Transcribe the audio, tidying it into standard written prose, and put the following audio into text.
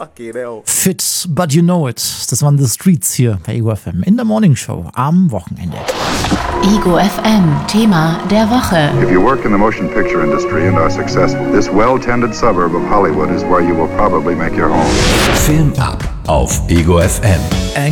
Fucking hell. Fit, but you know it. Das waren The Streets hier bei Ego FM in der Morning Show am Wochenende. Ego FM, Thema der Woche. If you work in the motion picture industry and are successful, this well-tended suburb of Hollywood is where you will probably make your home. Film ab auf Ego FM.